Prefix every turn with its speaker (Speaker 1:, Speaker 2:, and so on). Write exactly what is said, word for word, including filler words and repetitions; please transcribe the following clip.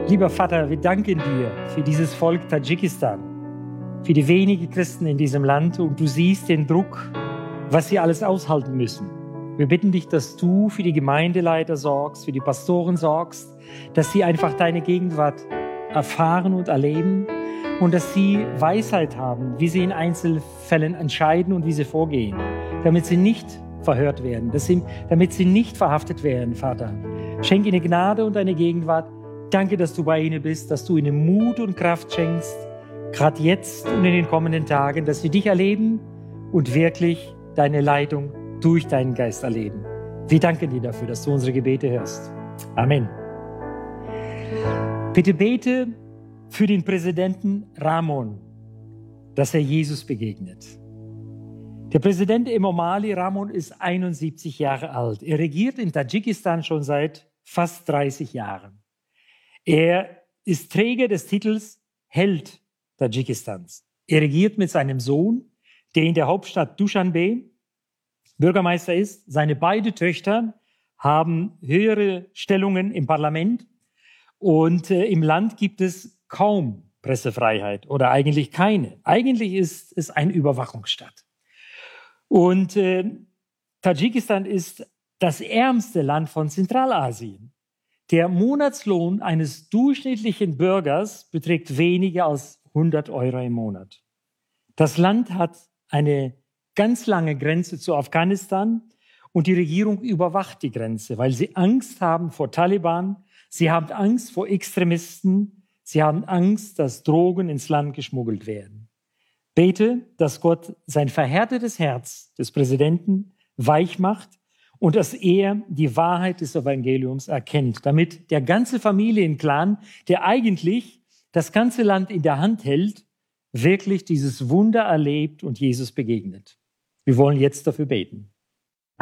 Speaker 1: Lieber Vater, wir danken dir für dieses Volk Tadschikistan, für die wenigen Christen in diesem Land, und du siehst den Druck, was sie alles aushalten müssen. Wir bitten dich, dass du für die Gemeindeleiter sorgst, für die Pastoren sorgst, dass sie einfach deine Gegenwart erfahren und erleben und dass sie Weisheit haben, wie sie in Einzelfällen entscheiden und wie sie vorgehen, damit sie nicht verhört werden, dass sie, damit sie nicht verhaftet werden, Vater. Schenk ihnen Gnade und deine Gegenwart. Danke, dass du bei ihnen bist, dass du ihnen Mut und Kraft schenkst, gerade jetzt und in den kommenden Tagen, dass sie dich erleben und wirklich deine Leitung durch deinen Geist erleben. Wir danken dir dafür, dass du unsere Gebete hörst. Amen. Bitte bete für den Präsidenten Ramon, dass er Jesus begegnet. Der Präsident Emomali Rahmon ist einundsiebzig Jahre alt. Er regiert in Tadschikistan schon seit fast dreißig Jahren. Er ist Träger des Titels Held Tadschikistans. Er regiert mit seinem Sohn, der in der Hauptstadt Duschanbe Bürgermeister ist. Seine beiden Töchter haben höhere Stellungen im Parlament. Und äh, im Land gibt es kaum Pressefreiheit oder eigentlich keine. Eigentlich ist es ein Überwachungsstaat. Und äh, Tadschikistan ist das ärmste Land von Zentralasien. Der Monatslohn eines durchschnittlichen Bürgers beträgt weniger als hundert Euro im Monat. Das Land hat eine ganz lange Grenze zu Afghanistan und die Regierung überwacht die Grenze, weil sie Angst haben vor Taliban, sie haben Angst vor Extremisten, sie haben Angst, dass Drogen ins Land geschmuggelt werden. Bete, dass Gott sein verhärtetes Herz des Präsidenten weich macht und dass er die Wahrheit des Evangeliums erkennt, damit der ganze Familienclan, der eigentlich das ganze Land in der Hand hält, wirklich dieses Wunder erlebt und Jesus begegnet. Wir wollen jetzt dafür beten.